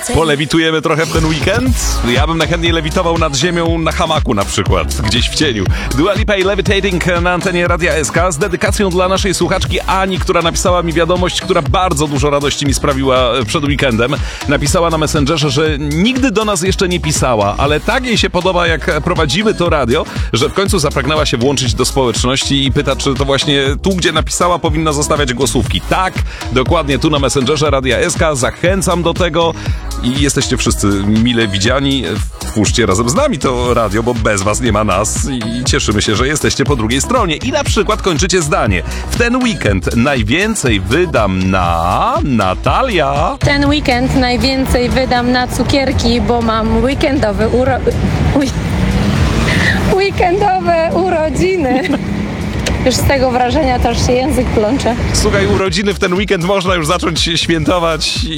Polewitujemy trochę w ten weekend? Ja bym najchętniej lewitował nad ziemią na hamaku na przykład, gdzieś w cieniu. Dua Lipa i Levitating na antenie Radia SK z dedykacją dla naszej słuchaczki Ani, która napisała mi wiadomość, która bardzo dużo radości mi sprawiła przed weekendem. Napisała na Messengerze, że nigdy do nas jeszcze nie pisała, ale tak jej się podoba, jak prowadzimy to radio, że w końcu zapragnęła się włączyć do społeczności i pyta, czy to właśnie tu, gdzie napisała, powinna zostawiać głosówki. Tak, dokładnie tu na Messengerze Radia SK. Zachęcam do tego i jesteście wszyscy mile widziani. Twórzcie razem z nami to radio, bo bez was nie ma nas i cieszymy się, że jesteście po drugiej stronie. I na przykład kończycie zdanie. W ten weekend najwięcej wydam na... Natalia. Ten weekend najwięcej wydam na cukierki, bo mam weekendowe urodziny. Już z tego wrażenia też się język plącze. Słuchaj, urodziny w ten weekend można już zacząć świętować